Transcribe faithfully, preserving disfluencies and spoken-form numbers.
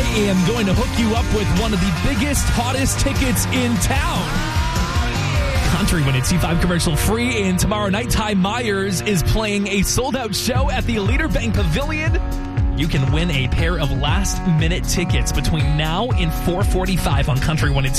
am going to hook you up with one of the biggest, hottest tickets in town. Country when it's C five commercial free, and tomorrow night Ty Myers is playing a sold-out show at the Leader Bank Pavilion. You can win a pair of last-minute tickets between now and four forty-five on Country when it's